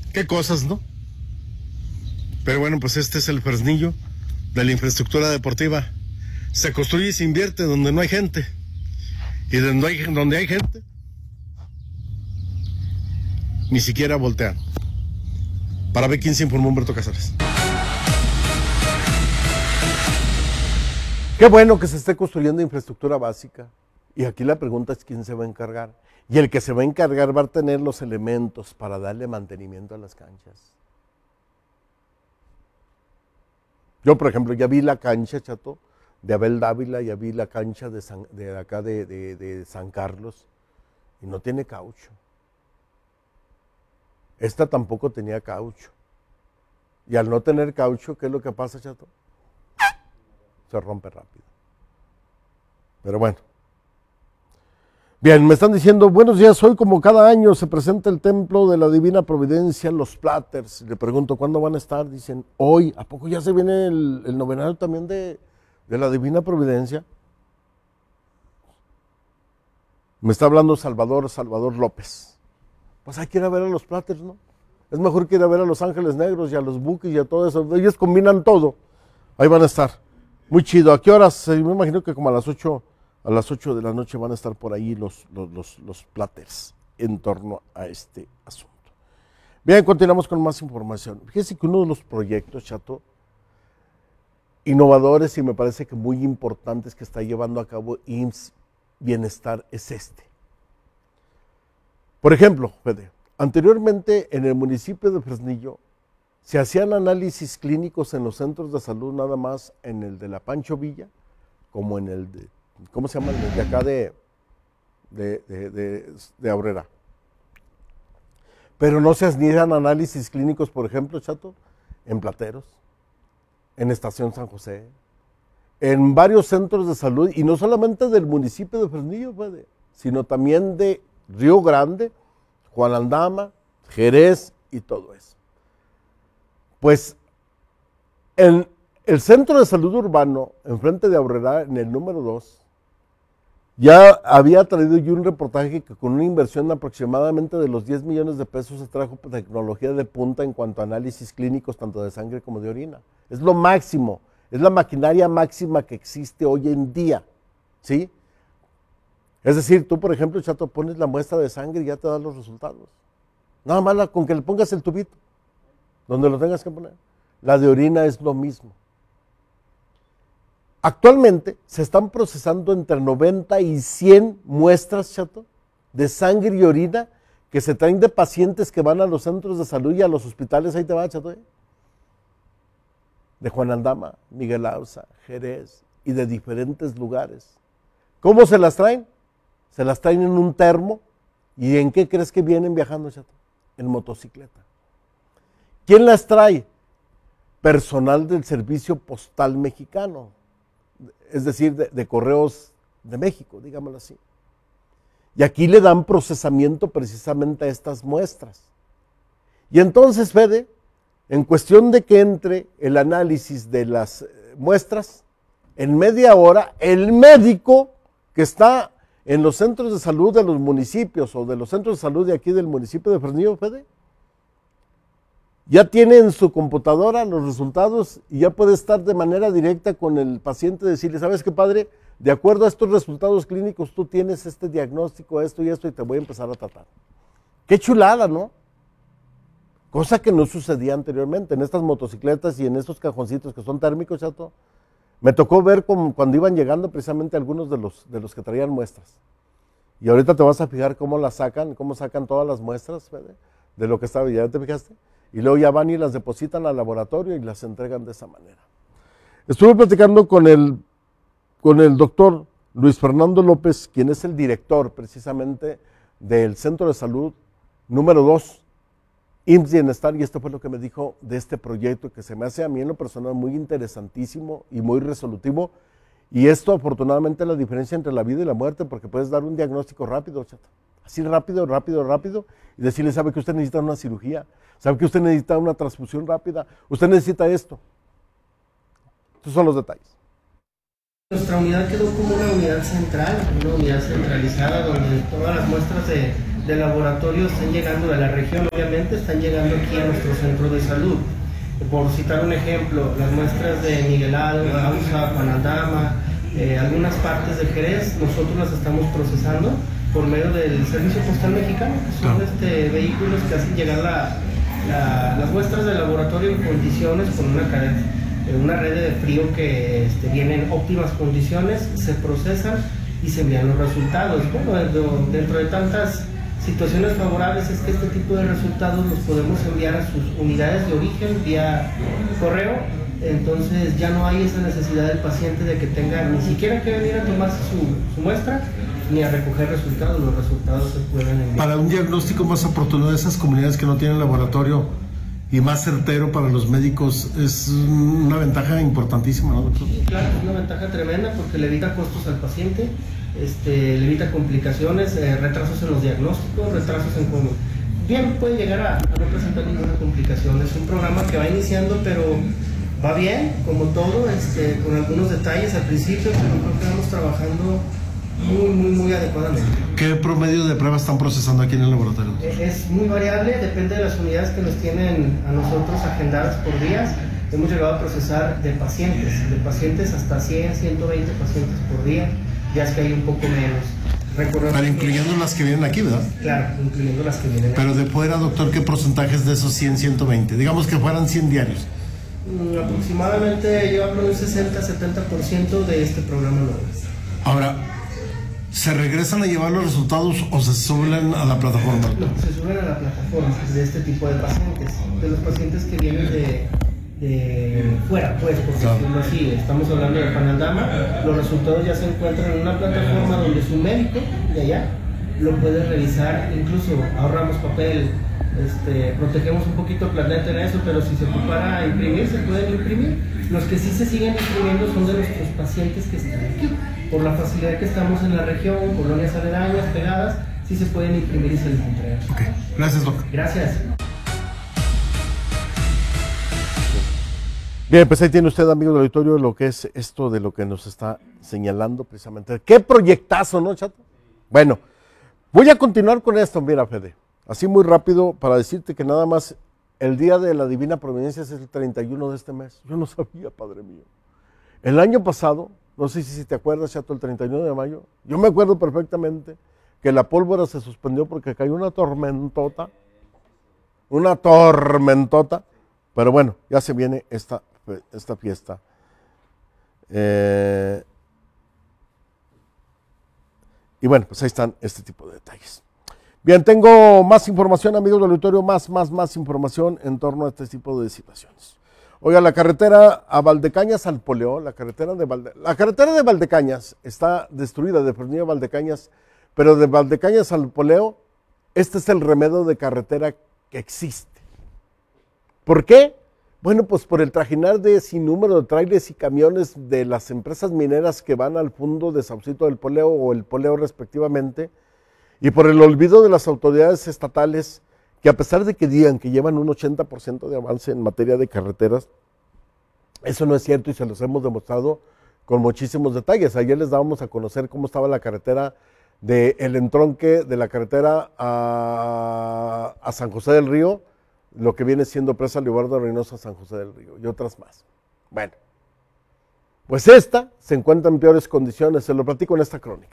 Qué cosas, ¿no? Pero bueno, pues este es el Fresnillo de la infraestructura deportiva. Se construye y se invierte donde no hay gente. Y donde hay gente, ni siquiera voltean. Para ver quién se informó, Humberto Cázares. Qué bueno que se esté construyendo infraestructura básica. Y aquí la pregunta es quién se va a encargar. Y el que se va a encargar va a tener los elementos para darle mantenimiento a las canchas. Yo, por ejemplo, ya vi la cancha, Chato, de Abel Dávila, ya vi la cancha de San Carlos, y no tiene caucho. Esta tampoco tenía caucho. Y al no tener caucho, ¿qué es lo que pasa, Chato? Se rompe rápido. Pero bueno. Bien, me están diciendo, buenos días, hoy como cada año se presenta el templo de la Divina Providencia, los Platters. Le pregunto, ¿cuándo van a estar? Dicen, hoy. ¿A poco ya se viene el novenario también de la Divina Providencia? Me está hablando Salvador López. Pues hay que ir a ver a los Platters, ¿no? Es mejor que ir a ver a los Ángeles Negros y a los Bukis y a todo eso. Ellos combinan todo. Ahí van a estar. Muy chido. ¿A qué horas? Me imagino que como a las 8 de la noche van a estar por ahí los Platters en torno a este asunto. Bien, continuamos con más información. Fíjense que uno de los proyectos, Chato, innovadores y me parece que muy importantes que está llevando a cabo IMSS Bienestar es este. Por ejemplo, Fede, anteriormente en el municipio de Fresnillo se hacían análisis clínicos en los centros de salud nada más en el de la Pancho Villa, como en el de, ¿cómo se llama? El de acá de Aurrera. Pero no se hacían análisis clínicos, por ejemplo, Chato, en Plateros, en Estación San José, en varios centros de salud, y no solamente del municipio de Fresnillo, Fede, sino también de Río Grande, Juan Aldama, Jerez y todo eso. Pues en el centro de salud urbano, enfrente de Aurrera, en el número 2, ya había traído yo un reportaje que con una inversión aproximadamente de los 10 millones de pesos se trajo tecnología de punta en cuanto a análisis clínicos, tanto de sangre como de orina. Es lo máximo, es la maquinaria máxima que existe hoy en día, ¿sí? Es decir, tú, por ejemplo, Chato, pones la muestra de sangre y ya te dan los resultados. Nada más con que le pongas el tubito, donde lo tengas que poner. La de orina es lo mismo. Actualmente se están procesando entre 90 y 100 muestras, Chato, de sangre y orina que se traen de pacientes que van a los centros de salud y a los hospitales. Ahí te va, Chato, de Juan Aldama, Miguel Auza, Jerez y de diferentes lugares. ¿Cómo se las traen? Se las traen en un termo. ¿Y en qué crees que vienen viajando, Chato? En motocicleta. ¿Quién las trae? Personal del Servicio Postal Mexicano, es decir, de Correos de México, digámoslo así. Y aquí le dan procesamiento precisamente a estas muestras. Y entonces, Fede, en cuestión de que entre el análisis de las muestras, en media hora, el médico que está en los centros de salud de los municipios o de los centros de salud de aquí del municipio de Fresnillo, Fede, ya tiene en su computadora los resultados y ya puede estar de manera directa con el paciente y decirle, ¿sabes qué, padre? De acuerdo a estos resultados clínicos, tú tienes este diagnóstico, esto y te voy a empezar a tratar. Qué chulada, ¿no? Cosa que no sucedía anteriormente en estas motocicletas y en estos cajoncitos que son térmicos, Chato. Me tocó ver cuando iban llegando precisamente algunos de los que traían muestras. Y ahorita te vas a fijar cómo sacan todas las muestras, Fede, de lo que estaba, ¿ya te fijaste? Y luego ya van y las depositan al laboratorio y las entregan de esa manera. Estuve platicando con el doctor Luis Fernando López, quien es el director precisamente del Centro de Salud número 2, IMSS Bienestar, y esto fue lo que me dijo de este proyecto que se me hace a mí en lo personal muy interesantísimo y muy resolutivo. Y esto afortunadamente es la diferencia entre la vida y la muerte, porque puedes dar un diagnóstico rápido, Chato. Así rápido, y decirle, sabe que usted necesita una cirugía, sabe que usted necesita una transfusión rápida, usted necesita esto. Estos son los detalles. Nuestra unidad quedó como una unidad central, una unidad centralizada donde todas las muestras de de laboratorio están llegando de la región, obviamente están llegando aquí a nuestro centro de salud. Por citar un ejemplo, las muestras de Miguel Ausa, Juan Aldama, algunas partes de Jerez, nosotros las estamos procesando por medio del Servicio Postal Mexicano, que son vehículos que hacen llegar las muestras de laboratorio en condiciones con una red de frío que viene en óptimas condiciones, se procesan y se envían los resultados. Bueno, dentro de tantas situaciones favorables es que este tipo de resultados los podemos enviar a sus unidades de origen vía correo, entonces ya no hay esa necesidad del paciente de que tenga ni siquiera que venir a tomarse su muestra ni a recoger resultados, los resultados se pueden enviar. Para un diagnóstico más oportuno de esas comunidades que no tienen laboratorio y más certero para los médicos, es una ventaja importantísima, ¿no, doctor? Sí, claro, es una ventaja tremenda porque le evita costos al paciente, le evita complicaciones, retrasos en los diagnósticos, retrasos en cómo. Bien, puede llegar a no presentar ninguna complicación. Es un programa que va iniciando, pero va bien, como todo, con algunos detalles al principio, pero creo que vamos trabajando muy adecuadamente. ¿Qué promedio de pruebas están procesando aquí en el laboratorio? Es muy variable, depende de las unidades que nos tienen a nosotros agendadas por días. Hemos llegado a procesar de pacientes hasta 100, 120 pacientes por día, ya es que hay un poco menos. Pero incluyendo las que vienen aquí, ¿verdad? Claro, incluyendo las que vienen aquí. Pero de fuera, doctor, ¿qué porcentajes de esos 100, 120? Digamos que fueran 100 diarios. Aproximadamente yo hablo de un 60-70% de este programa nuevo. Ahora, ¿se regresan a llevar los resultados o se suben a la plataforma? No, se suben a la plataforma de este tipo de pacientes, de los pacientes que vienen de fuera, pues, por decirlo así. Estamos hablando de Juan Aldama, los resultados ya se encuentran en una plataforma donde su médico de allá lo puede revisar, incluso ahorramos papel, protegemos un poquito el planeta en eso, pero si se ocupara imprimir, se pueden imprimir. Los que sí se siguen imprimiendo son de nuestros pacientes que están aquí. Por la facilidad que estamos en la región, colonias aledañas, pegadas, sí se pueden imprimir y se les entregan. Ok, gracias, doctor. Gracias. Bien, pues ahí tiene usted, amigo del auditorio, lo que es esto de lo que nos está señalando precisamente. ¡Qué proyectazo!, ¿no, chato? Bueno, voy a continuar con esto, mira, Fede. Así muy rápido para decirte que nada más el día de la Divina Providencia es el 31 de este mes. Yo no sabía, padre mío. El año pasado, no sé si te acuerdas, chato, el 31 de mayo, yo me acuerdo perfectamente que la pólvora se suspendió porque cayó una tormentota, pero bueno, ya se viene esta fiesta. Y bueno, pues ahí están este tipo de detalles. Bien, tengo más información, amigos del auditorio, más información en torno a este tipo de situaciones. Oiga, la carretera a Valdecañas al Poleo, la carretera de Valdecañas está destruida, de Fresnillo a Valdecañas, pero de Valdecañas al Poleo, este es el remedio de carretera que existe. ¿Por qué? Bueno, pues por el trajinar de sinnúmero de trailers y camiones de las empresas mineras que van al fondo de Saucito del Poleo o el Poleo respectivamente, y por el olvido de las autoridades estatales que a pesar de que digan que llevan un 80% de avance en materia de carreteras, eso no es cierto y se los hemos demostrado con muchísimos detalles. Ayer les dábamos a conocer cómo estaba la carretera del entronque de la carretera a San José del Río, lo que viene siendo Presa Leobardo Reynoso a San José del Río y otras más. Bueno, pues esta se encuentra en peores condiciones, se lo platico en esta crónica.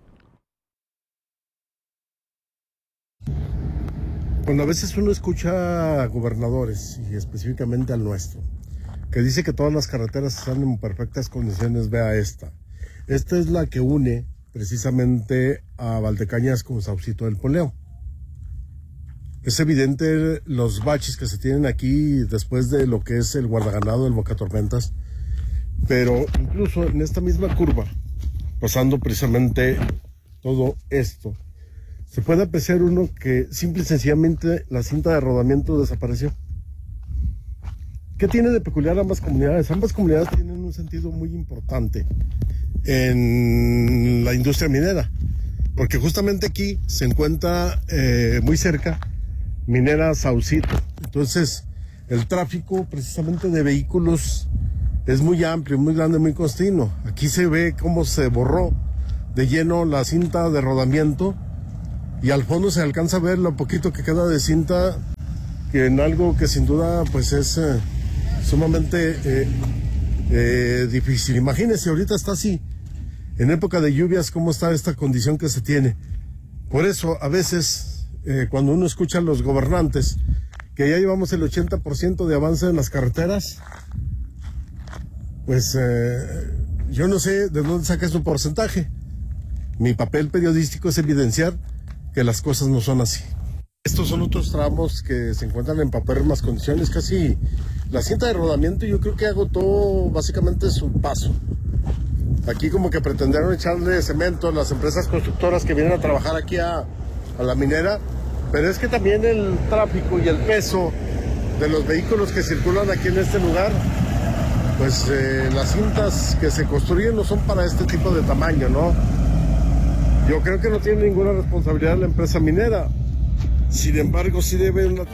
Cuando a veces uno escucha a gobernadores, y específicamente al nuestro, que dice que todas las carreteras están en perfectas condiciones, vea esta. Esta es la que une precisamente a Valdecañas con Saucito del Poleo. Es evidente los baches que se tienen aquí después de lo que es el guardaganado del Bocatormentas, pero incluso en esta misma curva, pasando precisamente todo esto, se puede apreciar uno que simple y sencillamente la cinta de rodamiento desapareció. ¿Qué tiene de peculiar ambas comunidades? Ambas comunidades tienen un sentido muy importante en la industria minera, porque justamente aquí se encuentra muy cerca Minera Saucito. Entonces, el tráfico precisamente de vehículos es muy amplio, muy grande, muy continuo. Aquí se ve cómo se borró de lleno la cinta de rodamiento y al fondo se alcanza a ver lo poquito que queda de cinta, que en algo que sin duda pues es sumamente difícil. Imagínense, ahorita está así, en época de lluvias, cómo está esta condición que se tiene. Por eso, a veces, cuando uno escucha a los gobernantes que ya llevamos el 80% de avance en las carreteras, pues yo no sé de dónde saca su porcentaje. Mi papel periodístico es evidenciar que las cosas no son así. Estos son otros tramos que se encuentran en paupérrimas condiciones, casi la cinta de rodamiento yo creo que agotó básicamente su paso. Aquí como que pretendieron echarle cemento a las empresas constructoras que vienen a trabajar aquí a la minera, pero es que también el tráfico y el peso de los vehículos que circulan aquí en este lugar, pues las cintas que se construyen no son para este tipo de tamaño, ¿no? Yo creo que no tiene ninguna responsabilidad la empresa minera. Sin embargo, sí deben